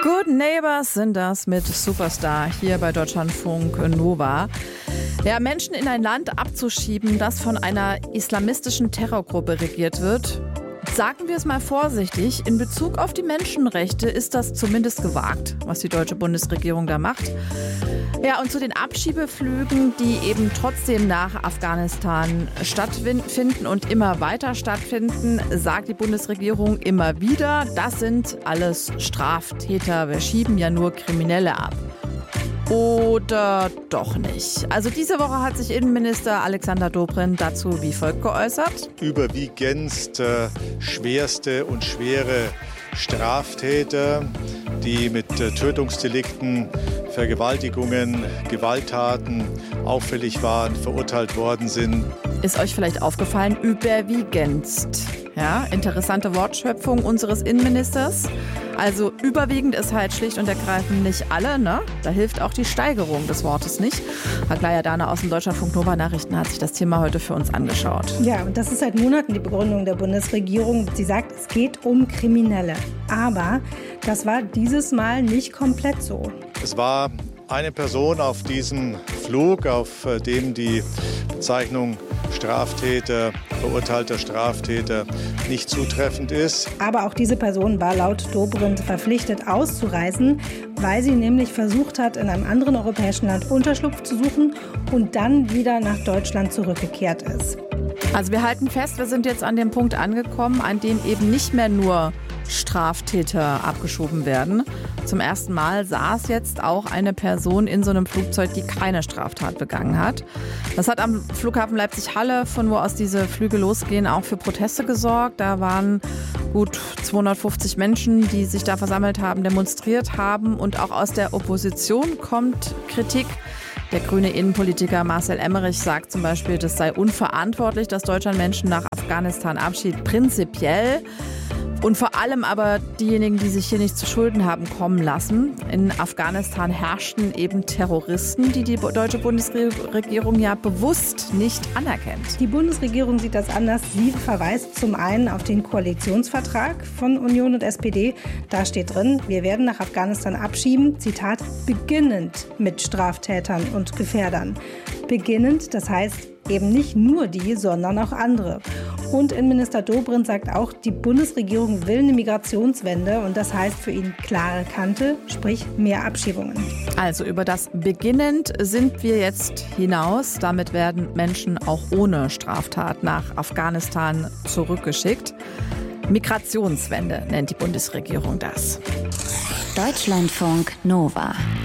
Good Neighbors sind das mit Superstar hier bei Deutschlandfunk Nova. Ja, Menschen in ein Land abzuschieben, das von einer islamistischen Terrorgruppe regiert wird, sagen wir es mal vorsichtig, in Bezug auf die Menschenrechte ist das zumindest gewagt, was die deutsche Bundesregierung da macht. Ja, und zu den Abschiebeflügen, die eben trotzdem nach Afghanistan stattfinden und immer weiter stattfinden, sagt die Bundesregierung immer wieder, das sind alles Straftäter, wir schieben ja nur Kriminelle ab. Oder doch nicht? Also diese Woche hat sich Innenminister Alexander Dobrindt dazu wie folgt geäußert. Überwiegend schwerste und schwere Straftäter, die mit Tötungsdelikten, Vergewaltigungen, Gewalttaten auffällig waren, verurteilt worden sind. Ist euch vielleicht aufgefallen, überwiegendst? Ja, interessante Wortschöpfung unseres Innenministers. Also überwiegend ist halt schlicht und ergreifend nicht alle, ne? Da hilft auch die Steigerung des Wortes nicht. Aglaya Dahne aus dem Deutschlandfunk Nova Nachrichten hat sich das Thema heute für uns angeschaut. Ja, und das ist seit Monaten die Begründung der Bundesregierung. Sie sagt, es geht um Kriminelle. Aber das war dieses Mal nicht komplett so. Es war eine Person auf diesem Flug, auf dem die Bezeichnung Straftäter, verurteilter Straftäter nicht zutreffend ist. Aber auch diese Person war laut Dobrindt verpflichtet auszureisen, weil sie nämlich versucht hat, in einem anderen europäischen Land Unterschlupf zu suchen und dann wieder nach Deutschland zurückgekehrt ist. Also wir halten fest, wir sind jetzt an dem Punkt angekommen, an dem eben nicht mehr nur Straftäter abgeschoben werden. Zum ersten Mal saß jetzt auch eine Person in so einem Flugzeug, die keine Straftat begangen hat. Das hat am Flughafen Leipzig-Halle, von wo aus diese Flüge losgehen, auch für Proteste gesorgt. Da waren gut 250 Menschen, die sich da versammelt haben, demonstriert haben. Und auch aus der Opposition kommt Kritik. Der grüne Innenpolitiker Marcel Emmerich sagt zum Beispiel, das sei unverantwortlich, dass Deutschland Menschen nach Afghanistan abschiebt, prinzipiell. Und vor allem aber diejenigen, die sich hier nicht zu Schulden haben kommen lassen. In Afghanistan herrschten eben Terroristen, die die deutsche Bundesregierung ja bewusst nicht anerkennt. Die Bundesregierung sieht das anders. Sie verweist zum einen auf den Koalitionsvertrag von Union und SPD. Da steht drin, wir werden nach Afghanistan abschieben, Zitat, beginnend mit Straftätern und Gefährdern. Beginnend, das heißt eben nicht nur die, sondern auch andere. Und Innenminister Dobrindt sagt auch, die Bundesregierung will eine Migrationswende und das heißt für ihn klare Kante, sprich mehr Abschiebungen. Also über das beginnend sind wir jetzt hinaus. Damit werden Menschen auch ohne Straftat nach Afghanistan zurückgeschickt. Migrationswende nennt die Bundesregierung das. Deutschlandfunk Nova.